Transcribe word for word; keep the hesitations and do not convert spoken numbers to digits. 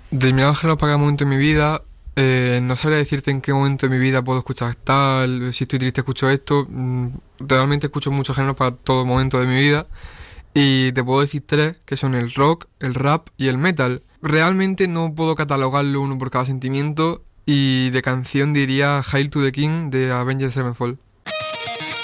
Determinados géneros para cada momento de mi vida, eh, no sabría decirte en qué momento de mi vida puedo escuchar tal, si estoy triste escucho esto. Mm, realmente escucho muchos géneros para todo momento de mi vida. Y te puedo decir tres, que son el rock, el rap y el metal. Realmente no puedo catalogarlo uno por cada sentimiento. Y de canción diría Hail to the King de Avenged Sevenfold.